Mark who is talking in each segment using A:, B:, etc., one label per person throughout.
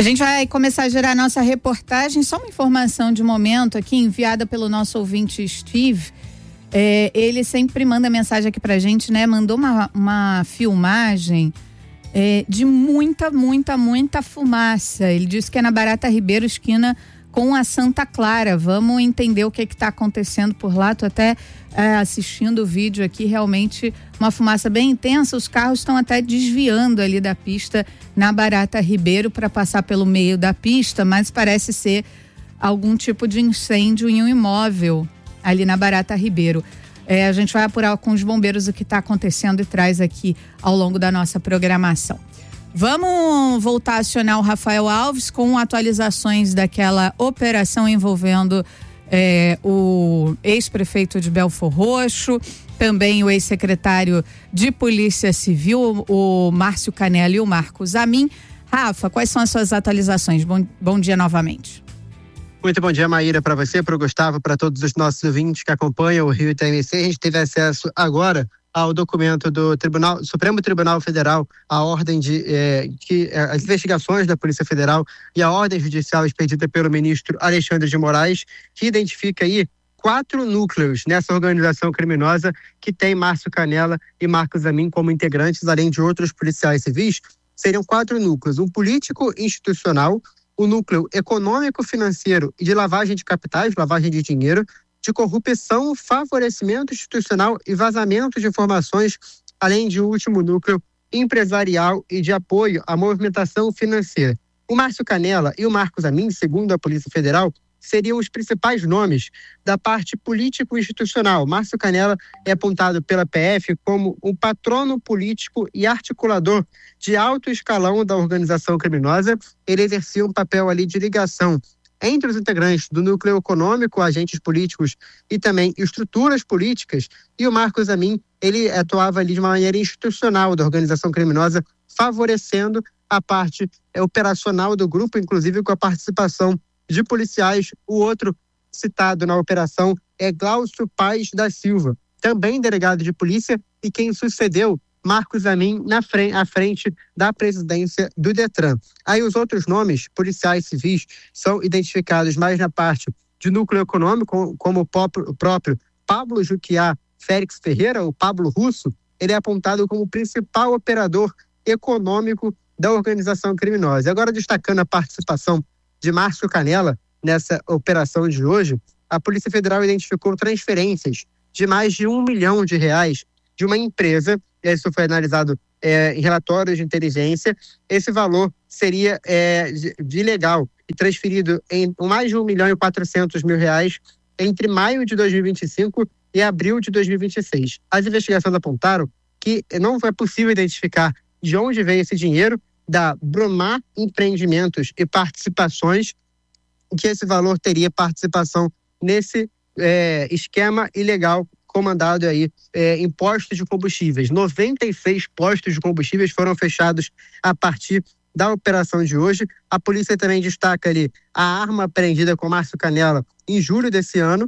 A: gente vai começar a gerar a nossa reportagem. Só uma informação de momento aqui, enviada pelo nosso ouvinte Steve. Ele sempre manda mensagem aqui pra gente, né? Mandou uma filmagem de muita fumaça. Ele disse que é na Barata Ribeiro, esquina com a Santa Clara. Vamos entender o que está acontecendo por lá. Tô até assistindo o vídeo aqui, realmente uma fumaça bem intensa. Os carros estão até desviando ali da pista na Barata Ribeiro para passar pelo meio da pista, mas parece ser algum tipo de incêndio em um imóvel ali na Barata Ribeiro. A gente vai apurar com os bombeiros o que está acontecendo e traz aqui ao longo da nossa programação. Vamos voltar a acionar o Rafael Alves com atualizações daquela operação envolvendo o ex-prefeito de Belfor Roxo, também o ex-secretário de Polícia Civil, o Márcio Canela e o Marcos Amin. Rafa, quais são as suas atualizações? Bom dia novamente.
B: Muito bom dia, Maíra, para você, para o Gustavo, para todos os nossos ouvintes que acompanham o Rio TMC. A gente teve acesso agora ao documento do Supremo Tribunal Federal, a ordem as investigações da Polícia Federal e a ordem judicial expedida pelo ministro Alexandre de Moraes, que identifica aí 4 núcleos nessa organização criminosa que tem Márcio Canela e Marcos Amin como integrantes, além de outros policiais civis. Seriam 4 núcleos: um político institucional, o núcleo econômico-financeiro e de lavagem de capitais, lavagem de dinheiro, de corrupção, favorecimento institucional e vazamento de informações, além de último núcleo empresarial e de apoio à movimentação financeira. O Márcio Canela e o Marcos Amin, segundo a Polícia Federal, seriam os principais nomes da parte político-institucional. Márcio Canela é apontado pela PF como um patrono político e articulador de alto escalão da organização criminosa. Ele exercia um papel ali de ligação entre os integrantes do núcleo econômico, agentes políticos e também estruturas políticas, e o Marcos Amin, ele atuava ali de uma maneira institucional da organização criminosa, favorecendo a parte operacional do grupo, inclusive com a participação de policiais. O outro citado na operação é Glaucio Paes da Silva, também delegado de polícia e quem sucedeu Marcos Amin à frente da presidência do Detran. Aí os outros nomes, policiais civis, são identificados mais na parte de núcleo econômico, como o próprio Pablo Juquiá Félix Ferreira, o Pablo Russo. Ele é apontado como o principal operador econômico da organização criminosa. E agora, destacando a participação de Márcio Canela nessa operação de hoje, a Polícia Federal identificou transferências de mais de R$1 milhão de uma empresa. Isso foi analisado em relatórios de inteligência. Esse valor seria de ilegal e transferido em mais de R$1.400.000 entre maio de 2025 e abril de 2026. As investigações apontaram que não foi possível identificar de onde veio esse dinheiro da Brumar Empreendimentos e Participações, que esse valor teria participação nesse esquema ilegal comandado aí em postos de combustíveis. 96 postos de combustíveis foram fechados a partir da operação de hoje. A polícia também destaca ali a arma apreendida com Márcio Canela em julho desse ano,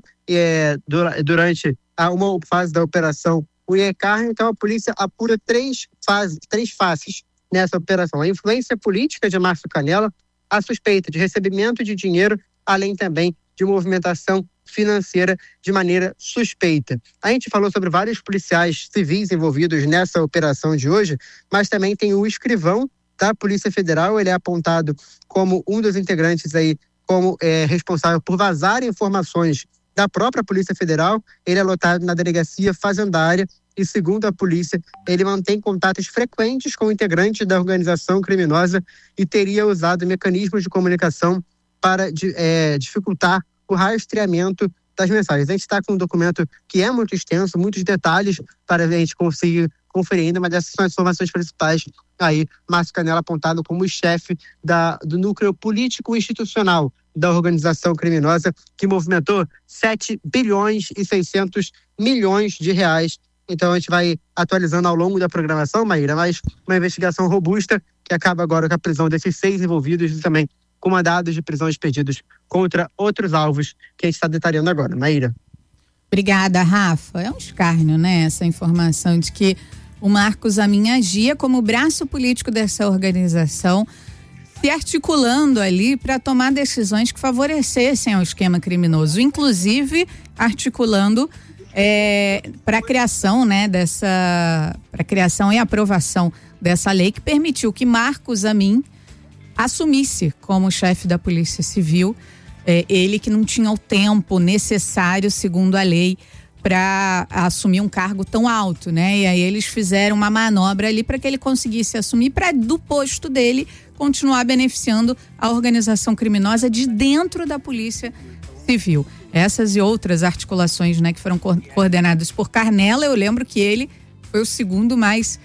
B: durante uma fase da operação Uiecar. Então a polícia apura três faces nessa operação: a influência política de Márcio Canela, a suspeita de recebimento de dinheiro, além também de movimentação financeira de maneira suspeita. A gente falou sobre vários policiais civis envolvidos nessa operação de hoje, mas também tem o escrivão da Polícia Federal. Ele é apontado como um dos integrantes aí, como responsável por vazar informações da própria Polícia Federal. Ele é lotado na delegacia fazendária e, segundo a polícia, ele mantém contatos frequentes com integrantes da organização criminosa e teria usado mecanismos de comunicação para dificultar o rastreamento das mensagens. A gente está com um documento que é muito extenso, muitos detalhes para a gente conseguir conferir ainda, mas essas são as informações principais. Aí, Márcio Canela apontado como o chefe do núcleo político institucional da organização criminosa, que movimentou 7 bilhões e 600 milhões de reais. Então, a gente vai atualizando ao longo da programação, Maíra, mas uma investigação robusta que acaba agora com a prisão desses 6 envolvidos e também com mandados de prisão expedidos contra outros alvos que a gente está detalhando agora. Maíra.
A: Obrigada, Rafa. É um escárnio, né? Essa informação de que o Marcos Amin agia como braço político dessa organização se articulando ali para tomar decisões que favorecessem ao esquema criminoso, inclusive articulando para a criação, né, para criação e aprovação dessa lei que permitiu que Marcos Amin assumisse como chefe da Polícia Civil, ele que não tinha o tempo necessário, segundo a lei, para assumir um cargo tão alto, né? E aí eles fizeram uma manobra ali para que ele conseguisse assumir, para do posto dele continuar beneficiando a organização criminosa de dentro da Polícia Civil. Essas e outras articulações, né, que foram coordenadas por Carnella, eu lembro que ele foi o segundo mais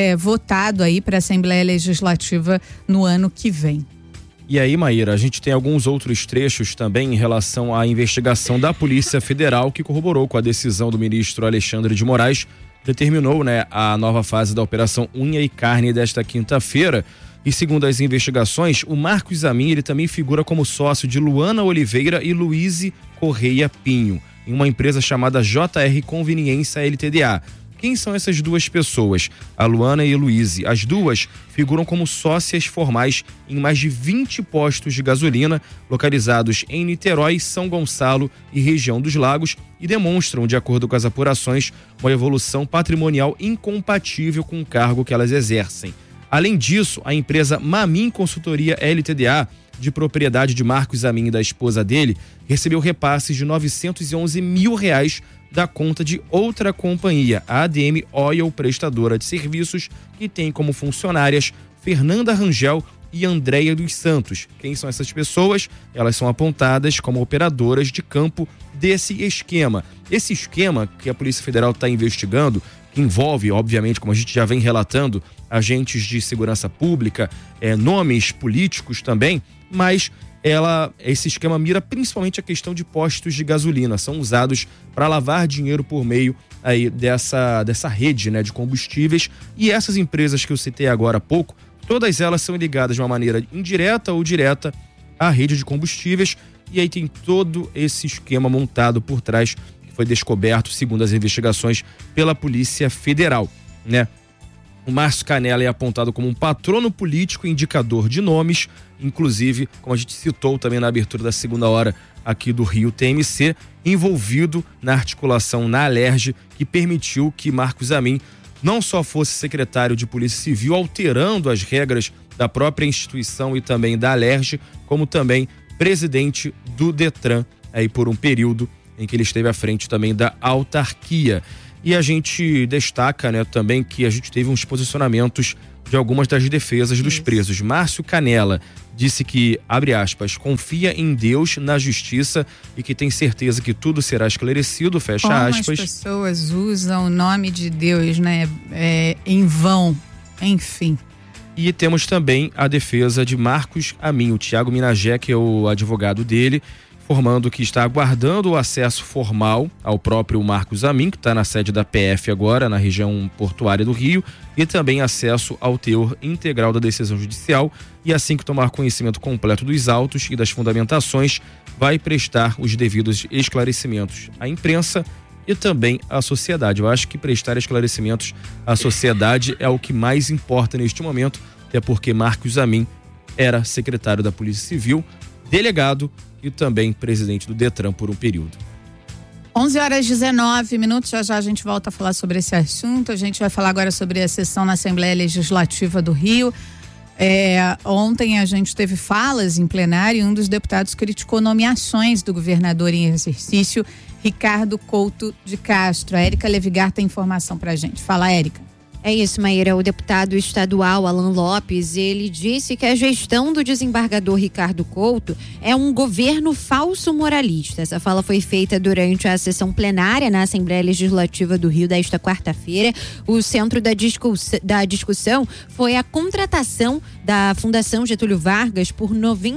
A: votado aí para a Assembleia Legislativa no ano que vem.
C: E aí, Maíra, a gente tem alguns outros trechos também em relação à investigação da Polícia Federal, que corroborou com a decisão do ministro Alexandre de Moraes, que determinou, né, a nova fase da Operação Unha e Carne desta quinta-feira. E segundo as investigações, o Marcos Amin, ele também figura como sócio de Luana Oliveira e Luíse Correia Pinho, em uma empresa chamada JR Conveniência LTDA. Quem são essas duas pessoas? A Luana e a Luíse. As duas figuram como sócias formais em mais de 20 postos de gasolina localizados em Niterói, São Gonçalo e região dos Lagos e demonstram, de acordo com as apurações, uma evolução patrimonial incompatível com o cargo que elas exercem. Além disso, a empresa Mamin Consultoria LTDA, de propriedade de Marcos Amin e da esposa dele, recebeu repasses de R$911 mil da conta de outra companhia, a ADM Oil Prestadora de Serviços, que tem como funcionárias Fernanda Rangel e Andréia dos Santos. Quem são essas pessoas? Elas são apontadas como operadoras de campo desse esquema. Esse esquema que a Polícia Federal está investigando, que envolve, obviamente, como a gente já vem relatando, agentes de segurança pública, nomes políticos também, mas esse esquema mira principalmente a questão de postos de gasolina, são usados para lavar dinheiro por meio aí dessa rede, né, de combustíveis, e essas empresas que eu citei agora há pouco, todas elas são ligadas de uma maneira indireta ou direta à rede de combustíveis, e aí tem todo esse esquema montado por trás, que foi descoberto, segundo as investigações, pela Polícia Federal, né? O Márcio Carnella é apontado como um patrono político e indicador de nomes, inclusive, como a gente citou também na abertura da segunda hora aqui do Rio TMC, envolvido na articulação na Alerj, que permitiu que Marcos Amin não só fosse secretário de Polícia Civil, alterando as regras da própria instituição e também da Alerj, como também presidente do Detran, aí por um período em que ele esteve à frente também da autarquia. E a gente destaca, né, também que a gente teve uns posicionamentos de algumas das defesas dos presos. Márcio Carnella disse que, abre aspas, confia em Deus, na justiça e que tem certeza que tudo será esclarecido, fecha aspas.
A: Como as pessoas usam o nome de Deus, né, em vão, enfim.
C: E temos também a defesa de Marcos Amin, o Thiago Minagé, que é o advogado dele, informando que está aguardando o acesso formal ao próprio Marcos Amin, que está na sede da PF agora, na região portuária do Rio, e também acesso ao teor integral da decisão judicial, e assim que tomar conhecimento completo dos autos e das fundamentações, vai prestar os devidos esclarecimentos à imprensa e também à sociedade. Eu acho que prestar esclarecimentos à sociedade é o que mais importa neste momento, até porque Marcos Amin era secretário da Polícia Civil, delegado e também presidente do Detran por um período.
A: 11h19, já a gente volta a falar sobre esse assunto. A gente vai falar agora sobre a sessão na Assembleia Legislativa do Rio. Ontem a gente teve falas em plenário e um dos deputados criticou nomeações do governador em exercício, Ricardo Couto de Castro. A Érica Levigar tem informação pra gente. Fala, Érica.
D: É isso, Maíra. O deputado estadual Alan Lopes, ele disse que a gestão do desembargador Ricardo Couto é um governo falso moralista. Essa fala foi feita durante a sessão plenária na Assembleia Legislativa do Rio desta quarta-feira. O centro da discussão foi a contratação da Fundação Getúlio Vargas por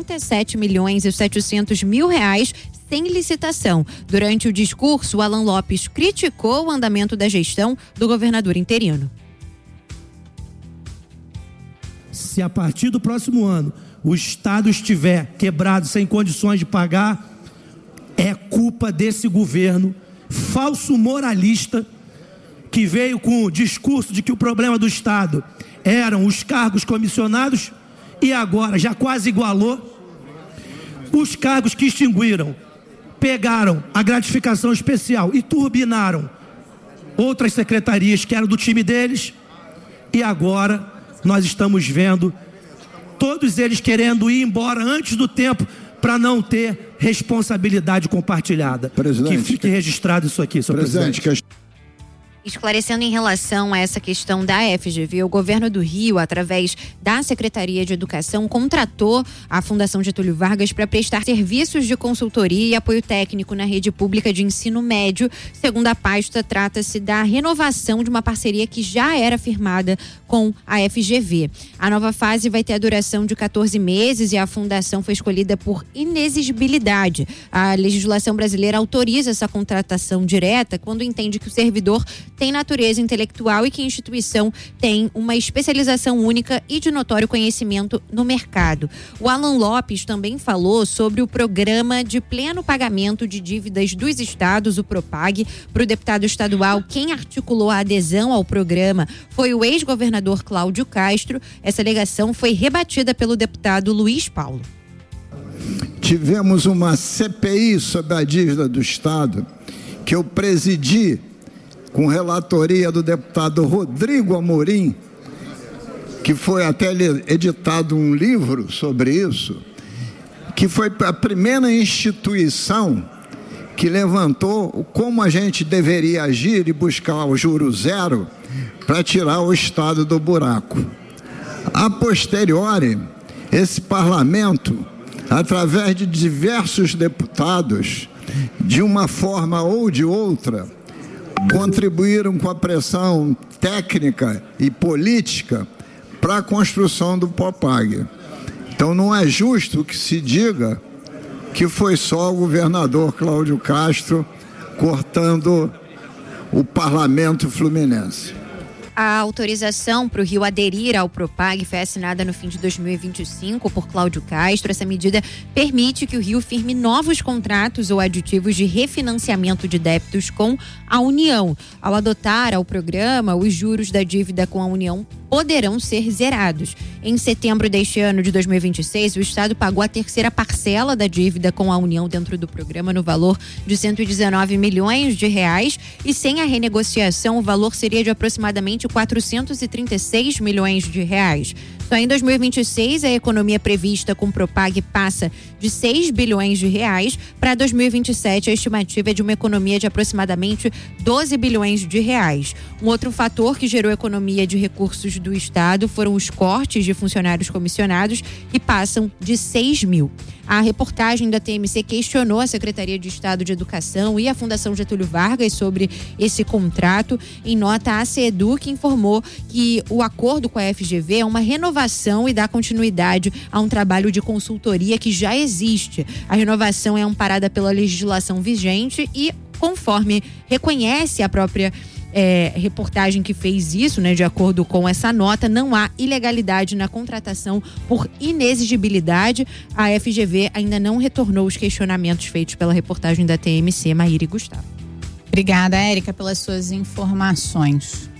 D: R$97.700.000 sem licitação. Durante o discurso, Alan Lopes criticou o andamento da gestão do governador interino.
E: Se a partir do próximo ano o Estado estiver quebrado, sem condições de pagar, é culpa desse governo falso moralista que veio com o discurso de que o problema do Estado eram os cargos comissionados e agora já quase igualou. Os cargos que extinguiram, pegaram a gratificação especial e turbinaram outras secretarias que eram do time deles, e agora nós estamos vendo todos eles querendo ir embora antes do tempo para não ter responsabilidade compartilhada.
F: Presidente,
E: que fique registrado isso aqui, senhor presidente.
D: Esclarecendo em relação a essa questão da FGV, o governo do Rio, através da Secretaria de Educação, contratou a Fundação Getúlio Vargas para prestar serviços de consultoria e apoio técnico na rede pública de ensino médio. Segundo a pasta, trata-se da renovação de uma parceria que já era firmada com a FGV. A nova fase vai ter a duração de 14 meses e a fundação foi escolhida por inexigibilidade. A legislação brasileira autoriza essa contratação direta quando entende que o servidor tem natureza intelectual e que a instituição tem uma especialização única e de notório conhecimento no mercado. O Alan Lopes também falou sobre o programa de pleno pagamento de dívidas dos estados, o Propag. Para o deputado estadual, quem articulou a adesão ao programa foi o ex-governador Cláudio Castro. Essa alegação foi rebatida pelo deputado Luiz Paulo.
F: Tivemos uma CPI sobre a dívida do Estado que eu presidi com relatoria do deputado Rodrigo Amorim, que foi até editado um livro sobre isso, que foi a primeira instituição que levantou como a gente deveria agir e buscar o juro zero para tirar o Estado do buraco. A posteriori, esse parlamento, através de diversos deputados, de uma forma ou de outra, contribuíram com a pressão técnica e política para a construção do Propag. Então não é justo que se diga que foi só o governador Cláudio Castro cortando o parlamento fluminense.
D: A autorização para o Rio aderir ao Propag foi assinada no fim de 2025 por Cláudio Castro. Essa medida permite que o Rio firme novos contratos ou aditivos de refinanciamento de débitos com a União. Ao adotar ao programa, os juros da dívida com a União poderão ser zerados. Em setembro deste ano de 2026, o Estado pagou a terceira parcela da dívida com a União dentro do programa no valor de R$119 milhões e sem a renegociação o valor seria de aproximadamente R$436 milhões. Só em 2026 a economia prevista com o Propag passa de R$6 bilhões. Para 2027 a estimativa é de uma economia de aproximadamente R$12 bilhões. Um outro fator que gerou economia de recursos do Estado foram os cortes de funcionários comissionados, que passam de 6 mil. A reportagem da TMC questionou a Secretaria de Estado de Educação e a Fundação Getúlio Vargas sobre esse contrato. Em nota, a CEDUC informou que o acordo com a FGV é uma renovação e dá continuidade a um trabalho de consultoria que já existe. A renovação é amparada pela legislação vigente e, conforme reconhece a própria reportagem que fez isso, né, de acordo com essa nota, não há ilegalidade na contratação por inexigibilidade. A FGV ainda não retornou os questionamentos feitos pela reportagem da TMC. Maíra e Gustavo.
A: Obrigada, Érica, pelas suas informações.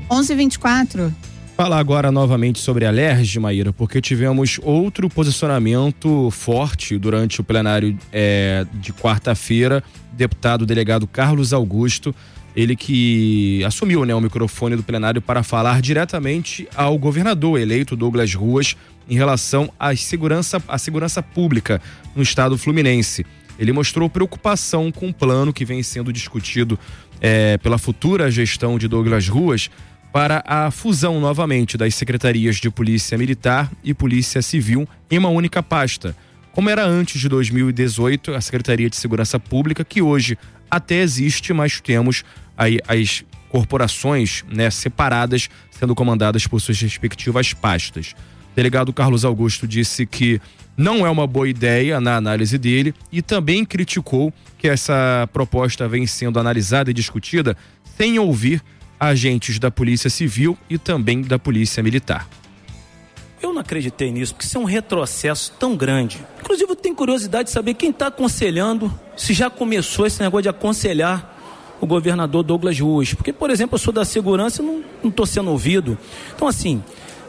A: 11h24.
C: Falar agora novamente sobre a LERJ, Maíra, porque tivemos outro posicionamento forte durante o plenário de quarta-feira. Deputado delegado Carlos Augusto, ele que assumiu, o microfone do plenário para falar diretamente ao governador eleito Douglas Ruas em relação à segurança pública no estado fluminense. Ele mostrou preocupação com o plano que vem sendo discutido pela futura gestão de Douglas Ruas para a fusão novamente das secretarias de Polícia Militar e Polícia Civil em uma única pasta, como era antes de 2018 a Secretaria de Segurança Pública, que hoje até existe, mas temos aí as corporações, separadas, sendo comandadas por suas respectivas pastas. O delegado Carlos Augusto disse que não é uma boa ideia na análise dele e também criticou que essa proposta vem sendo analisada e discutida sem ouvir agentes da Polícia Civil e também da Polícia Militar.
G: Eu não acreditei nisso, porque isso é um retrocesso tão grande. Inclusive, eu tenho curiosidade de saber quem está aconselhando, se já começou esse negócio de aconselhar o governador Douglas Ruas. Porque, por exemplo, eu sou da segurança e não estou sendo ouvido. Então, assim,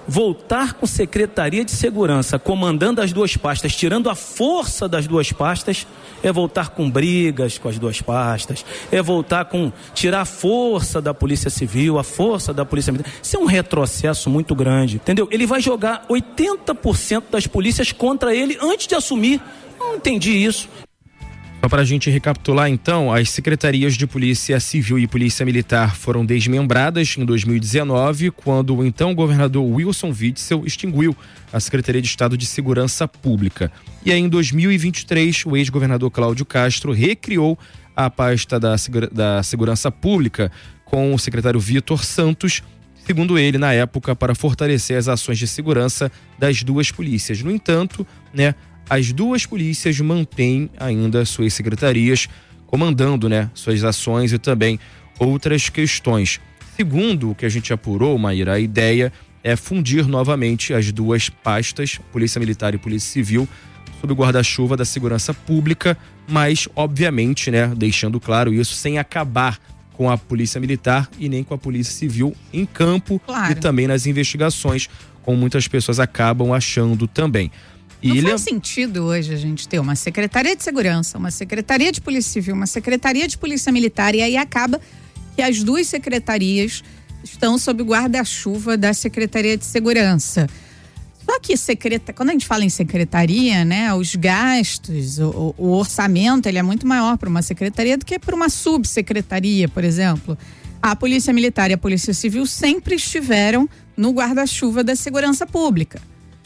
G: voltar com Secretaria de Segurança, comandando as duas pastas, tirando a força das duas pastas, é voltar com brigas com as duas pastas, é voltar com tirar a força da Polícia Civil, a força da Polícia Militar. Isso é um retrocesso muito grande, entendeu? Ele vai jogar 80% das polícias contra ele antes de assumir. Não entendi isso.
C: Só para a gente recapitular, então, as secretarias de Polícia Civil e Polícia Militar foram desmembradas em 2019, quando o então governador Wilson Witzel extinguiu a Secretaria de Estado de Segurança Pública. E aí, em 2023, o ex-governador Cláudio Castro recriou a pasta da Segurança Pública com o secretário Vitor Santos, segundo ele, na época, para fortalecer as ações de segurança das duas polícias. No entanto, as duas polícias mantêm ainda suas secretarias, comandando, suas ações e também outras questões. Segundo o que a gente apurou, Maíra, a ideia é fundir novamente as duas pastas, Polícia Militar e Polícia Civil, sob o guarda-chuva da segurança pública, mas, obviamente, deixando claro isso, sem acabar com a Polícia Militar e nem com a Polícia Civil em campo, claro, e também nas investigações, como muitas pessoas acabam achando também.
A: Não faz sentido hoje a gente ter uma Secretaria de Segurança, uma Secretaria de Polícia Civil, uma Secretaria de Polícia Militar, e aí acaba que as duas secretarias estão sob o guarda-chuva da Secretaria de Segurança. Só que quando a gente fala em secretaria, os gastos, o orçamento, ele é muito maior para uma secretaria do que para uma subsecretaria, por exemplo. A Polícia Militar e a Polícia Civil sempre estiveram no guarda-chuva da segurança pública.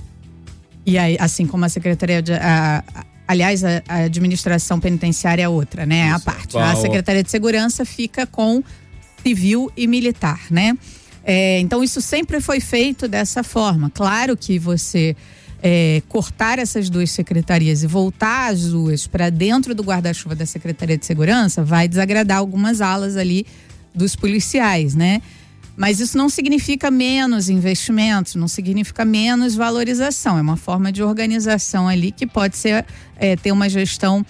A: E aí, assim como a Secretaria aliás, a administração penitenciária é outra, a parte. A Secretaria de Segurança fica com civil e militar, então isso sempre foi feito dessa forma. Claro que você cortar essas duas secretarias e voltar as duas para dentro do guarda-chuva da Secretaria de Segurança vai desagradar algumas alas ali dos policiais, Mas isso não significa menos investimentos, não significa menos valorização. É uma forma de organização ali que pode ser ter uma gestão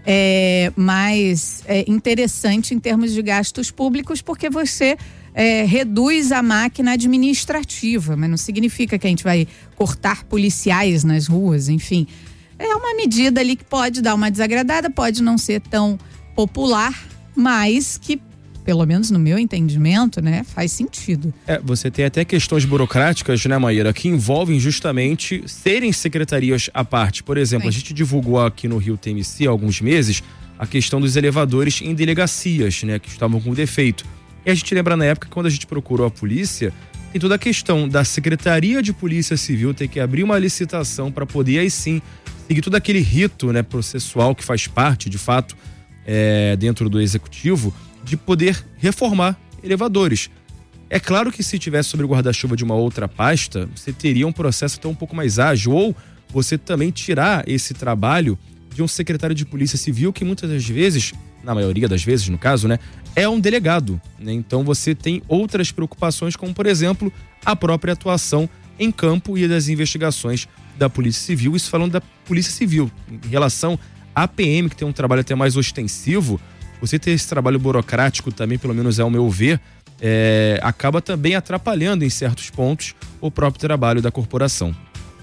A: mais interessante em termos de gastos públicos, porque você reduz a máquina administrativa, mas não significa que a gente vai cortar policiais nas ruas, enfim. É uma medida ali que pode dar uma desagradada, pode não ser tão popular, mas que, pelo menos no meu entendimento, faz sentido.
C: Você tem até questões burocráticas, Maíra, que envolvem justamente serem secretarias à parte. Por exemplo, a gente divulgou aqui no Rio TMC há alguns meses a questão dos elevadores em delegacias, que estavam com defeito. E a gente lembra na época, quando a gente procurou a polícia, tem toda a questão da Secretaria de Polícia Civil ter que abrir uma licitação para poder aí sim seguir todo aquele rito processual que faz parte, de fato, dentro do executivo, de poder reformar elevadores. É claro que se tivesse sobre o guarda-chuva de uma outra pasta, você teria um processo até um pouco mais ágil, ou você também tirar esse trabalho de um secretário de Polícia Civil, que muitas das vezes, na maioria das vezes no caso, é um delegado, Então você tem outras preocupações, como por exemplo, a própria atuação em campo e das investigações da Polícia Civil. Isso falando da Polícia Civil. Em relação à PM, que tem um trabalho até mais ostensivo, você ter esse trabalho burocrático também, pelo menos é o meu ver, acaba também atrapalhando em certos pontos o próprio trabalho da corporação.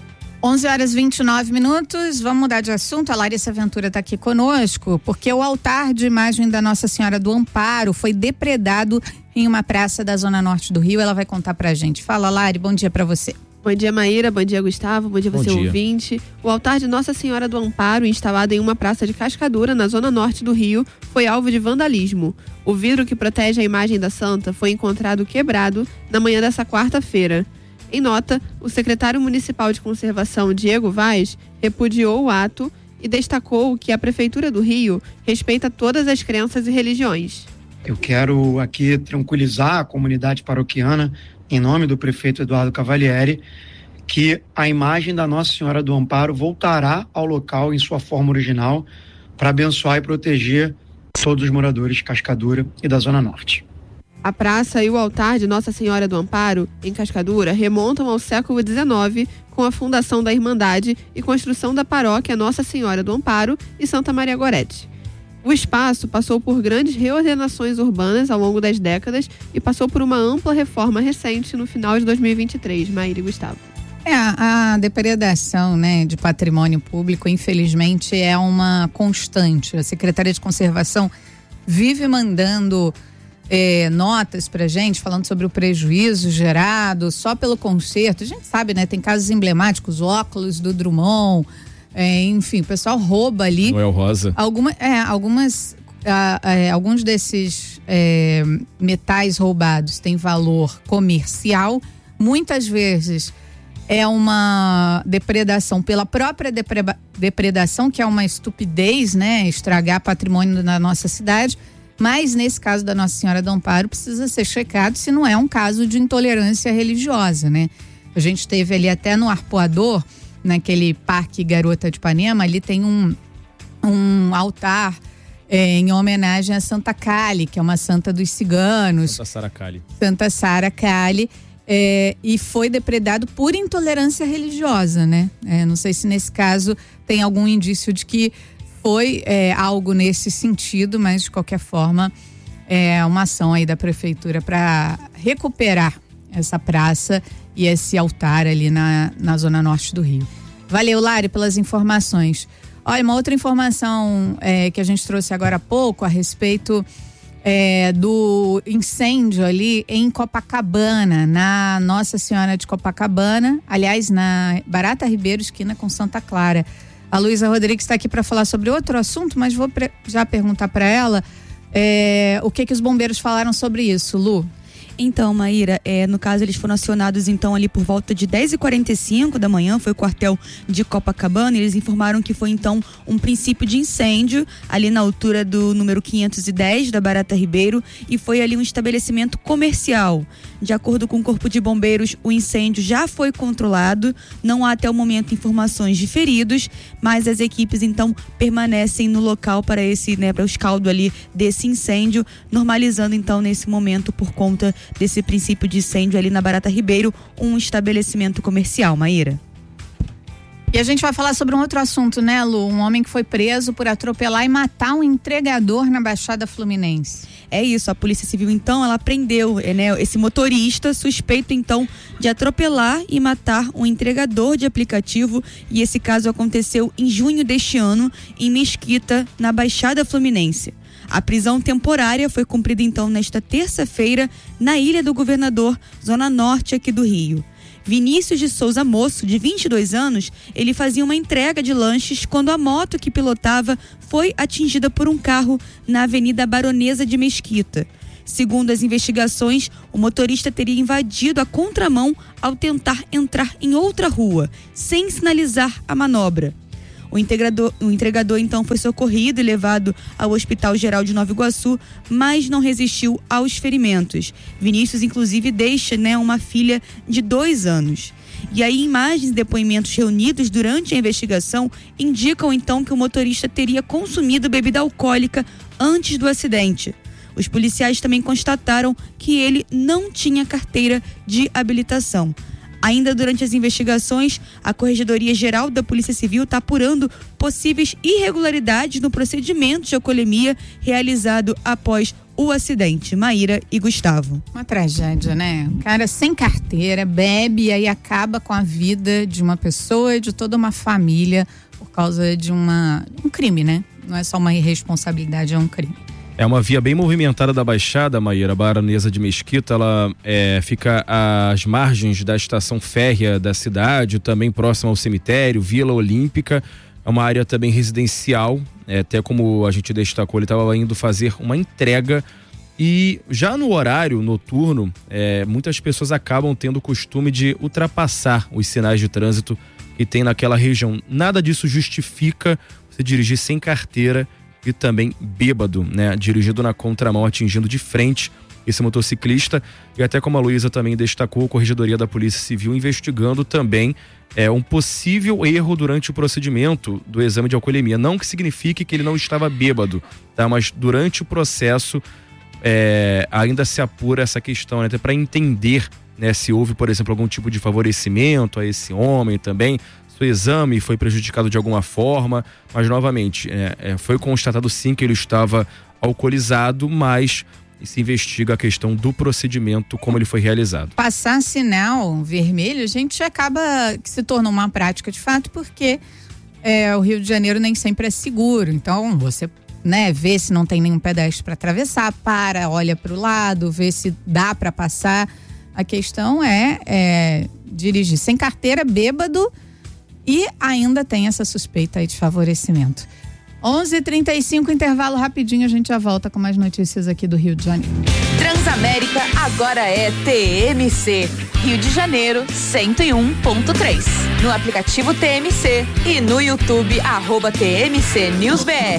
A: 11h29, vamos mudar de assunto. A Larissa Ventura está aqui conosco, porque o altar de imagem da Nossa Senhora do Amparo foi depredado em uma praça da Zona Norte do Rio. Ela vai contar pra gente. Fala, Lari, bom dia pra você.
H: Bom dia, Maíra, bom dia, Gustavo, bom dia você, ouvinte. O altar de Nossa Senhora do Amparo, instalado em uma praça de Cascadura, na Zona Norte do Rio, foi alvo de vandalismo. O vidro que protege a imagem da santa foi encontrado quebrado na manhã dessa quarta-feira. Em nota, o secretário municipal de conservação, Diego Vaz, repudiou o ato e destacou que a Prefeitura do Rio respeita todas as crenças e religiões.
I: Eu quero aqui tranquilizar a comunidade paroquiana, em nome do prefeito Eduardo Cavalieri, que a imagem da Nossa Senhora do Amparo voltará ao local em sua forma original para abençoar e proteger todos os moradores de Cascadura e da Zona Norte.
H: A praça e o altar de Nossa Senhora do Amparo, em Cascadura, remontam ao século XIX, com a fundação da Irmandade e construção da paróquia Nossa Senhora do Amparo e Santa Maria Gorete. O espaço passou por grandes reordenações urbanas ao longo das décadas e passou por uma ampla reforma recente no final de 2023. Maíra e Gustavo.
A: A depredação, né, de patrimônio público, infelizmente, é uma constante. A Secretaria de Conservação vive mandando notas pra gente, falando sobre o prejuízo gerado só pelo conserto. A gente sabe, né, tem casos emblemáticos, óculos do Drummond, enfim, o pessoal rouba ali.
C: Noel Rosa.
A: Alguns desses metais roubados têm valor comercial. Muitas vezes é uma depredação pela própria depredação, que é uma estupidez, né? Estragar patrimônio da nossa cidade. Mas nesse caso da Nossa Senhora do Amparo precisa ser checado se não é um caso de intolerância religiosa, né? A gente teve ali até no Arpoador, naquele Parque Garota de Ipanema, ali tem um altar em homenagem a Santa Cali, que é uma santa dos ciganos. Santa Sara Cali. E foi depredado por intolerância religiosa, né? Não sei se nesse caso tem algum indício de que foi algo nesse sentido, mas de qualquer forma é uma ação aí da prefeitura para recuperar essa praça e esse altar ali na zona norte do Rio. Valeu, Lari, pelas informações. Olha, uma outra informação que a gente trouxe agora há pouco a respeito do incêndio ali em Copacabana, na Nossa Senhora de Copacabana, aliás, na Barata Ribeiro, esquina com Santa Clara. A Luísa Rodrigues está aqui para falar sobre outro assunto, mas vou já perguntar para ela o que os bombeiros falaram sobre isso, Lu.
J: Então, Maíra, no caso eles foram acionados então ali por volta de 10h45 da manhã, foi o quartel de Copacabana, e eles informaram que foi então um princípio de incêndio ali na altura do número 510 da Barata Ribeiro, e foi ali um estabelecimento comercial. De acordo com o Corpo de Bombeiros, o incêndio já foi controlado, não há até o momento informações de feridos, mas as equipes então permanecem no local para para o escaldo ali desse incêndio, normalizando então nesse momento por conta desse princípio de incêndio ali na Barata Ribeiro, um estabelecimento comercial, Maíra.
A: E a gente vai falar sobre um outro assunto, né, Lu? Um homem que foi preso por atropelar e matar um entregador na Baixada Fluminense.
J: É isso, a Polícia Civil então, ela prendeu esse motorista suspeito então de atropelar e matar um entregador de aplicativo, e esse caso aconteceu em junho deste ano em Mesquita, na Baixada Fluminense. A prisão temporária foi cumprida então nesta terça-feira na Ilha do Governador, zona norte aqui do Rio. Vinícius de Souza Moço, de 22 anos, ele fazia uma entrega de lanches quando a moto que pilotava foi atingida por um carro na Avenida Baronesa de Mesquita. Segundo as investigações, o motorista teria invadido a contramão ao tentar entrar em outra rua, sem sinalizar a manobra. O entregador então foi socorrido e levado ao Hospital Geral de Nova Iguaçu, mas não resistiu aos ferimentos. Vinícius, inclusive, deixa uma filha de 2 anos. E aí, imagens e depoimentos reunidos durante a investigação indicam então que o motorista teria consumido bebida alcoólica antes do acidente. Os policiais também constataram que ele não tinha carteira de habilitação. Ainda durante as investigações, a Corregedoria Geral da Polícia Civil está apurando possíveis irregularidades no procedimento de alcoolemia realizado após o acidente. Maíra e Gustavo.
A: Uma tragédia, né? O cara sem carteira, bebe e aí acaba com a vida de uma pessoa e de toda uma família por causa de um crime, né? Não é só uma irresponsabilidade, é um crime.
C: É uma via bem movimentada da Baixada, Maíra. A Baronesa de Mesquita, ela fica às margens da estação férrea da cidade, também próxima ao cemitério, Vila Olímpica. É uma área também residencial, até como a gente destacou, ele estava indo fazer uma entrega, e já no horário noturno, muitas pessoas acabam tendo o costume de ultrapassar os sinais de trânsito que tem naquela região. Nada disso justifica você dirigir sem carteira e também bêbado, dirigindo na contramão, atingindo de frente esse motociclista. E até como a Luísa também destacou, a Corregedoria da Polícia Civil investigando também um possível erro durante o procedimento do exame de alcoolemia. Não que signifique que ele não estava bêbado, tá? Mas durante o processo ainda se apura essa questão, até para entender se houve, por exemplo, algum tipo de favorecimento a esse homem também, se do exame foi prejudicado de alguma forma, mas novamente, foi constatado sim que ele estava alcoolizado, mas se investiga a questão do procedimento, como ele foi realizado.
A: Passar sinal vermelho, a gente acaba que se torna uma prática de fato, porque o Rio de Janeiro nem sempre é seguro. Então, você vê se não tem nenhum pedestre para atravessar, olha para o lado, vê se dá para passar. A questão é dirigir sem carteira, bêbado, e ainda tem essa suspeita aí de favorecimento. 11h35, intervalo rapidinho, a gente já volta com mais notícias aqui do Rio de Janeiro.
K: Transamérica agora é TMC, Rio de Janeiro 101.3. No aplicativo TMC e no YouTube, @TMC NewsBR.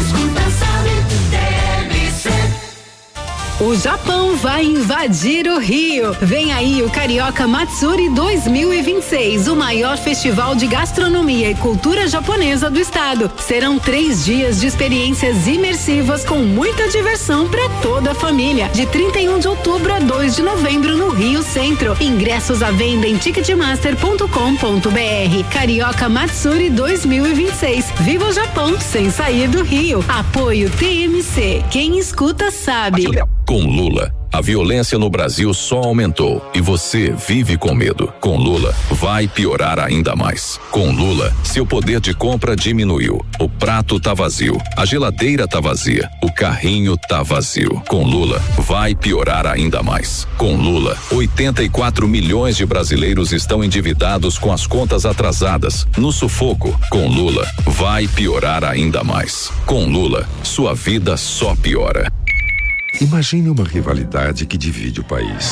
L: O Japão vai invadir o Rio. Vem aí o Carioca Matsuri 2026, o maior festival de gastronomia e cultura japonesa do estado. Serão 3 dias de experiências imersivas com muita diversão para toda a família. De 31 de outubro a 2 de novembro no Rio Centro. Ingressos à venda em ticketmaster.com.br. Carioca Matsuri 2026. Viva o Japão sem sair do Rio. Apoio TMC. Quem escuta sabe.
M: Com Lula, a violência no Brasil só aumentou e você vive com medo. Com Lula, vai piorar ainda mais. Com Lula, seu poder de compra diminuiu. O prato tá vazio, a geladeira tá vazia, o carrinho tá vazio. Com Lula, vai piorar ainda mais. Com Lula, 84 milhões de brasileiros estão endividados com as contas atrasadas, no sufoco. Com Lula, vai piorar ainda mais. Com Lula, sua vida só piora.
N: Imagine uma rivalidade que divide o país.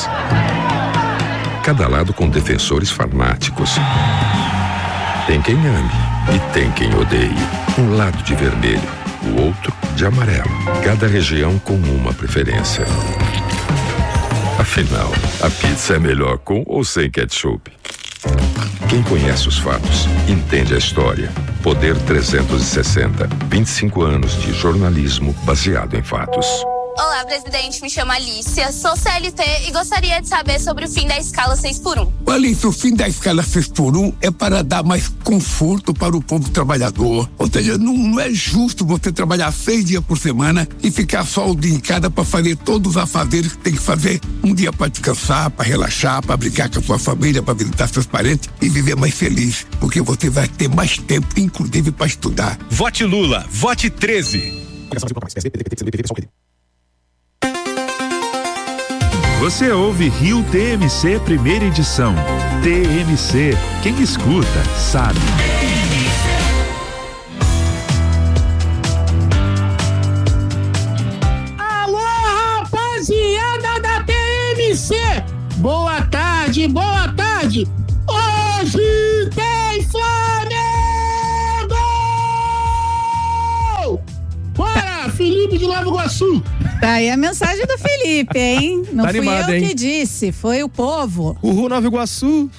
N: Cada lado com defensores fanáticos. Tem quem ame e tem quem odeie. Um lado de vermelho, o outro de amarelo. Cada região com uma preferência. Afinal, a pizza é melhor com ou sem ketchup? Quem conhece os fatos, entende a história. Poder 360, 25 anos de jornalismo baseado em fatos.
O: Olá, presidente, me chamo Alicia, sou CLT e gostaria de saber sobre o fim da escala 6x1.
P: Alice, o fim da escala 6x1 é para dar mais conforto para o povo trabalhador. Ou seja, não é justo você trabalhar 6 dias por semana e ficar só o dia em casa para fazer todos os afazeres que tem que fazer. Um dia para descansar, para relaxar, para brincar com a sua família, para visitar seus parentes e viver mais feliz, porque você vai ter mais tempo, inclusive para estudar.
Q: Vote Lula, vote 13. Você ouve Rio TMC primeira edição. TMC, quem escuta sabe.
R: Alô, rapaziada da TMC! Boa tarde, boa tarde! Hoje tem Flamengo! Bora, Felipe de Nova Iguaçu!
A: Tá aí a mensagem do Felipe, hein? Não
C: tá
A: fui
C: animado,
A: eu
C: hein?
A: que disse, foi o povo.
C: Uhul, Nova Iguaçu.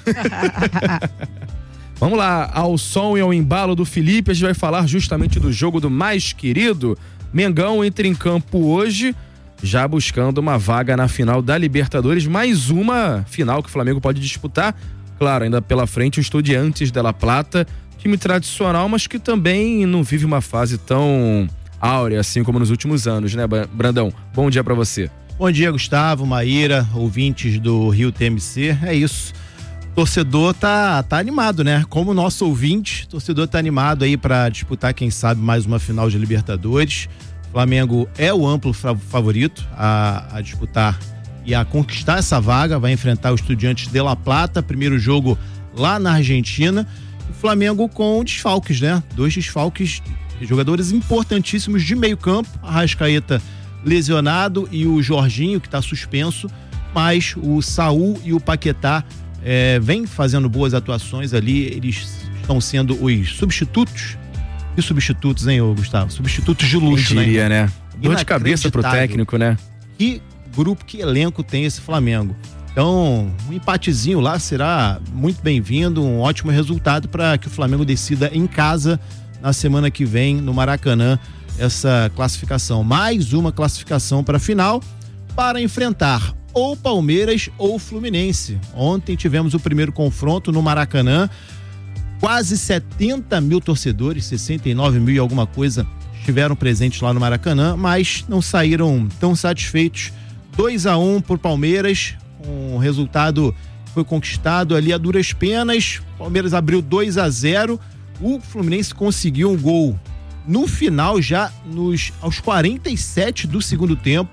C: Vamos lá, ao som e ao embalo do Felipe, a gente vai falar justamente do jogo do mais querido. Mengão entra em campo hoje, já buscando uma vaga na final da Libertadores, mais uma final que o Flamengo pode disputar. Claro, ainda pela frente o Estudiantes de La Plata, time tradicional, mas que também não vive uma fase tão áurea, assim como nos últimos anos, né, Brandão? Bom dia pra você.
S: Bom dia, Gustavo, Maíra, ouvintes do Rio TMC. É isso. Torcedor tá animado, né? Como nosso ouvinte, torcedor tá animado aí pra disputar, quem sabe, mais uma final de Libertadores. O Flamengo é o amplo favorito a disputar e a conquistar essa vaga. Vai enfrentar o Estudiantes de La Plata, primeiro jogo lá na Argentina. O Flamengo com desfalques, né? 2 desfalques, jogadores importantíssimos de meio campo, Arrascaeta lesionado e o Jorginho que está suspenso, mas o Saul e o Paquetá vêm fazendo boas atuações ali, eles estão sendo os substitutos. Que substitutos, hein, Gustavo? Substitutos de luxo,
C: eu diria, né? Dor de cabeça pro técnico, né?
S: Que grupo, que elenco tem esse Flamengo? Então, um empatezinho lá será muito bem-vindo, um ótimo resultado para que o Flamengo decida em casa na semana que vem, no Maracanã, essa classificação. Mais uma classificação para a final, para enfrentar ou Palmeiras ou Fluminense. Ontem tivemos o primeiro confronto no Maracanã. Quase 70 mil torcedores, 69 mil e alguma coisa, estiveram presentes lá no Maracanã, mas não saíram tão satisfeitos. 2-1 por Palmeiras, um resultado que foi conquistado ali a duras penas. Palmeiras abriu 2-0. O Fluminense conseguiu um gol no final, já aos 47 do segundo tempo.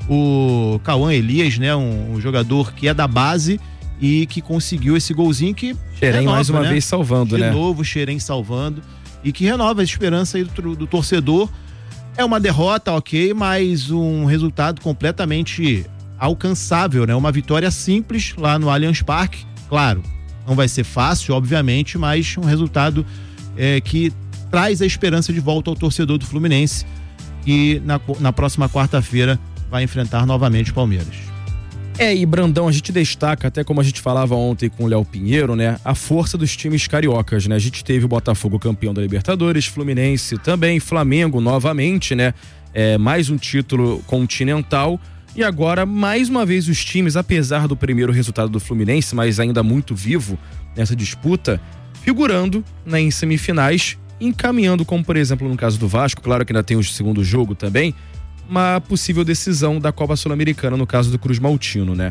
S: O Cauã Elias, né, um jogador que é da base e que conseguiu esse golzinho que
C: Xerém renova, mais uma vez salvando,
S: de
C: né?
S: De novo, Xerém salvando e que renova a esperança aí do torcedor. É uma derrota, ok, mas um resultado completamente alcançável, né? Uma vitória simples lá no Allianz Parque. Claro, não vai ser fácil, obviamente, mas um resultado que traz a esperança de volta ao torcedor do Fluminense, que na próxima quarta-feira vai enfrentar novamente o Palmeiras.
C: E Brandão, a gente destaca, até como a gente falava ontem com o Léo Pinheiro, né? A força dos times cariocas, né? A gente teve o Botafogo campeão da Libertadores, Fluminense também, Flamengo novamente, né? Mais um título continental e agora, mais uma vez, os times, apesar do primeiro resultado do Fluminense, mas ainda muito vivo nessa disputa, figurando em semifinais, encaminhando, como por exemplo no caso do Vasco, claro que ainda tem o segundo jogo também, uma possível decisão da Copa Sul-Americana, no caso do Cruz Maltino, né?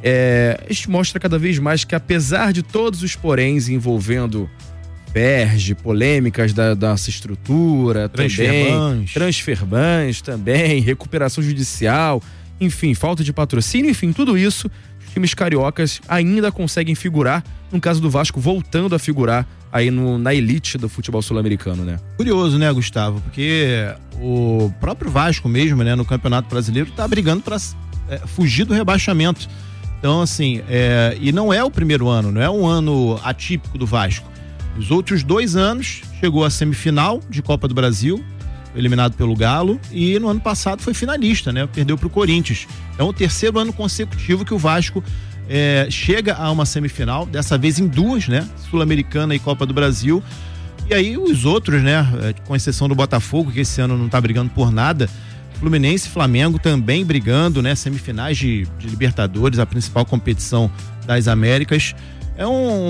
C: A gente mostra cada vez mais que, apesar de todos os poréns envolvendo PERJ, polêmicas da nossa estrutura, transfer bans também, recuperação judicial, enfim, falta de patrocínio, enfim, tudo isso, os times cariocas ainda conseguem figurar, no caso do Vasco, voltando a figurar aí na elite do futebol sul-americano, né?
S: Curioso, né, Gustavo? Porque o próprio Vasco mesmo, né, no Campeonato Brasileiro, tá brigando para fugir do rebaixamento. Então, assim, e não é o primeiro ano, não é um ano atípico do Vasco. Os outros 2 anos chegou à semifinal de Copa do Brasil, eliminado pelo Galo, e no ano passado foi finalista, né? Perdeu pro Corinthians. É o 3º ano consecutivo que o Vasco chega a uma semifinal, dessa vez em 2, né? Sul-Americana e Copa do Brasil. E aí os outros, né? Com exceção do Botafogo, que esse ano não tá brigando por nada, Fluminense e Flamengo também brigando, né? Semifinais de Libertadores, a principal competição das Américas. É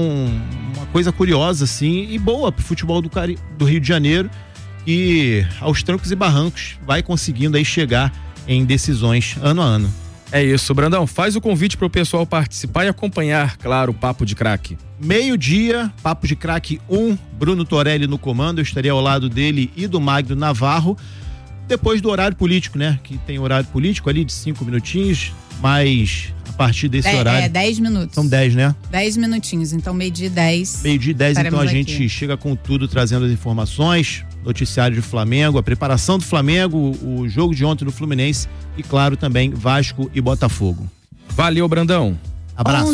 S: uma coisa curiosa, assim, e boa pro futebol do Rio de Janeiro, que aos trancos e barrancos vai conseguindo aí chegar em decisões ano a ano.
C: É isso, Brandão, faz o convite para o pessoal participar e acompanhar, claro, o Papo de Craque.
S: 12:00, Papo de Craque 1, Bruno Torelli no comando, eu estaria ao lado dele e do Magno Navarro, depois do horário político, né, que tem horário político ali de 5 minutinhos, mas a partir desse horário...
A: 10 minutos.
S: São 10, né?
A: 10 minutinhos, então 12:10.
S: 12:10, então a gente chega com tudo, trazendo as informações, noticiário do Flamengo, a preparação do Flamengo, o jogo de ontem do Fluminense e, claro, também Vasco e Botafogo.
C: Valeu, Brandão.
S: Abraço.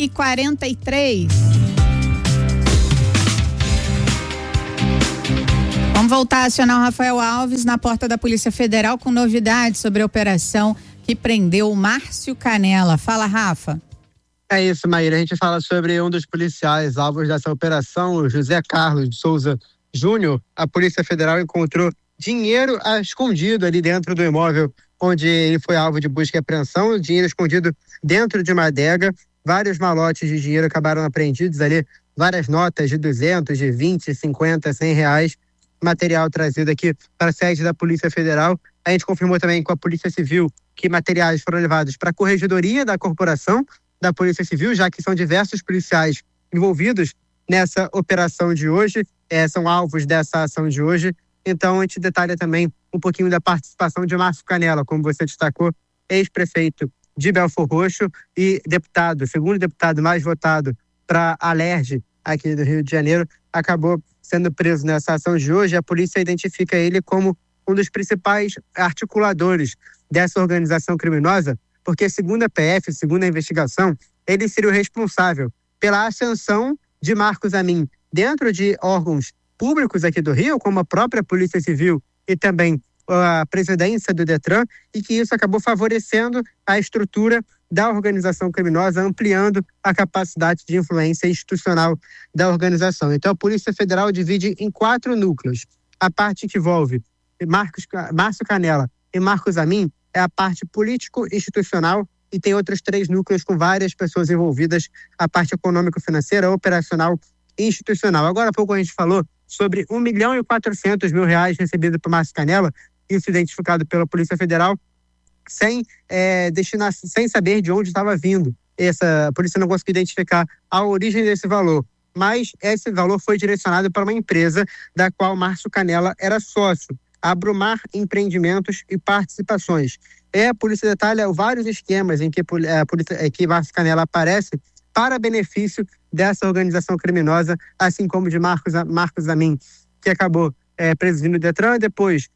A: 11:43. Vamos voltar a acionar o Rafael Alves na porta da Polícia Federal com novidades sobre a operação que prendeu o Márcio Canela. Fala, Rafa.
B: É isso, Maíra. A gente fala sobre um dos policiais alvos dessa operação, o José Carlos de Souza Júnior. A Polícia Federal encontrou dinheiro escondido ali dentro do imóvel onde ele foi alvo de busca e apreensão, dinheiro escondido dentro de uma adega. Vários malotes de dinheiro acabaram apreendidos ali, várias notas de 200, de 20, 50, 100 reais. Material trazido aqui para a sede da Polícia Federal. A gente confirmou também com a Polícia Civil que materiais foram levados para a Corregedoria da Corporação da Polícia Civil, já que são diversos policiais envolvidos nessa operação de hoje, são alvos dessa ação de hoje. Então a gente detalha também um pouquinho da participação de Márcio Canela, como você destacou, ex-prefeito de Belfor Roxo e segundo deputado mais votado para a Alerj aqui do Rio de Janeiro, acabou sendo preso nessa ação de hoje. A polícia identifica ele como um dos principais articuladores dessa organização criminosa, porque segundo a PF, segundo a investigação, ele seria o responsável pela ascensão de Marcos Amin dentro de órgãos públicos aqui do Rio, como a própria Polícia Civil e também a presidência do Detran, e que isso acabou favorecendo a estrutura da organização criminosa, ampliando a capacidade de influência institucional da organização. Então, a Polícia Federal divide em 4 núcleos. A parte que envolve Márcio Canela e Marcos Amin é a parte político-institucional, e tem outros 3 núcleos com várias pessoas envolvidas, a parte econômico-financeira, operacional institucional. Agora há pouco a gente falou sobre R$1.400.000 recebido por Márcio Canela, isso identificado pela Polícia Federal, sem saber de onde estava vindo. A polícia não conseguiu identificar a origem desse valor, mas esse valor foi direcionado para uma empresa da qual Márcio Canela era sócio, a Brumar Empreendimentos e Participações. A polícia detalha vários esquemas em que Márcio Canela aparece para benefício dessa organização criminosa, assim como de Marcos Amin, que acabou presidindo o Detran. Depois,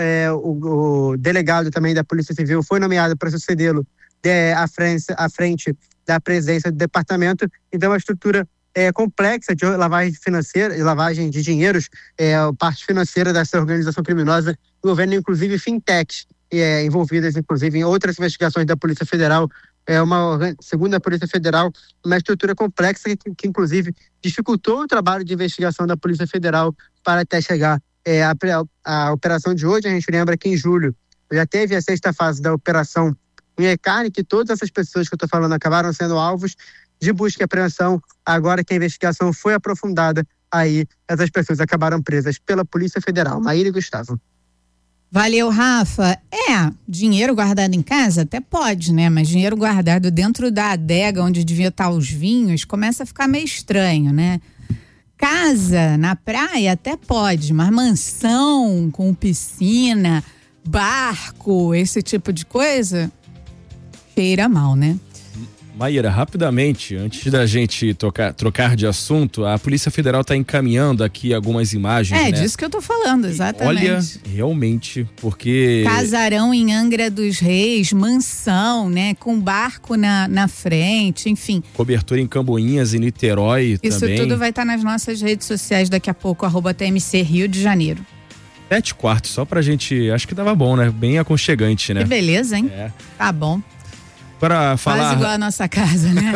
B: o delegado também da Polícia Civil foi nomeado para sucedê-lo à frente da presidência do departamento. Então, a estrutura complexa de lavagem financeira e lavagem de dinheiros, a parte financeira dessa organização criminosa, envolvendo inclusive fintechs, envolvidas inclusive em outras investigações da Polícia Federal. Segundo a Polícia Federal, uma estrutura complexa que inclusive dificultou o trabalho de investigação da Polícia Federal para até chegar a operação de hoje. A gente lembra que em julho já teve a 6ª fase da operação Inhecarne, que todas essas pessoas que eu estou falando acabaram sendo alvos de busca e apreensão. Agora que a investigação foi aprofundada, aí essas pessoas acabaram presas pela Polícia Federal. Maíra e Gustavo.
A: Valeu, Rafa. Dinheiro guardado em casa até pode, né? Mas dinheiro guardado dentro da adega onde devia estar os vinhos começa a ficar meio estranho, né? Casa na praia até pode, mas mansão com piscina, barco, esse tipo de coisa, cheira mal, né?
C: Maíra, rapidamente, antes da gente trocar de assunto, a Polícia Federal está encaminhando aqui algumas imagens, né?
A: Disso que eu tô falando, exatamente.
C: Olha, realmente, porque...
A: Casarão em Angra dos Reis, mansão, né? Com barco na frente, enfim.
C: Cobertura em Camboinhas, em Niterói
A: Isso
C: também.
A: Isso tudo vai estar nas nossas redes sociais daqui a pouco, @TMC Rio de Janeiro.
C: 7 quartos, só pra gente, acho que dava bom, né? Bem aconchegante, né?
A: Que beleza, hein? Tá bom.
C: Para falar...
A: Quase igual a nossa casa, né?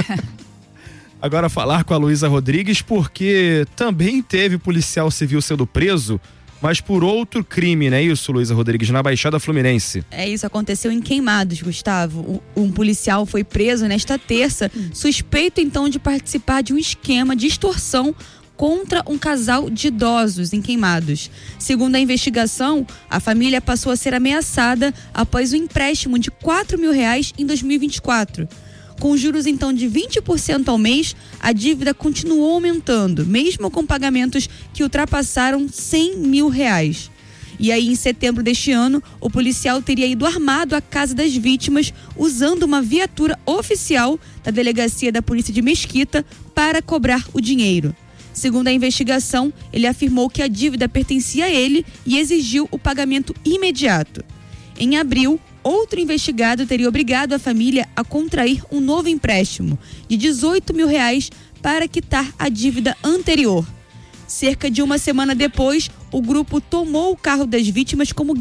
C: Agora falar com a Luísa Rodrigues, porque também teve policial civil sendo preso, mas por outro crime, não é isso, Luísa Rodrigues, na Baixada Fluminense?
J: Isso aconteceu em Queimados, Gustavo. Um policial foi preso nesta terça, suspeito então de participar de um esquema de extorsão contra um casal de idosos em Queimados. Segundo a investigação, a família passou a ser ameaçada após o empréstimo de R$4.000 em 2024. Com juros então de 20% ao mês, a dívida continuou aumentando, mesmo com pagamentos que ultrapassaram R$100.000. E aí, em setembro deste ano, o policial teria ido armado à casa das vítimas, usando uma viatura oficial da delegacia da polícia de Mesquita para cobrar o dinheiro. Segundo a investigação, ele afirmou que a dívida pertencia a ele e exigiu o pagamento imediato. Em abril, outro investigado teria obrigado a família a contrair um novo empréstimo de R$18.000 para quitar a dívida anterior. Cerca de uma semana depois, o grupo tomou o carro das vítimas como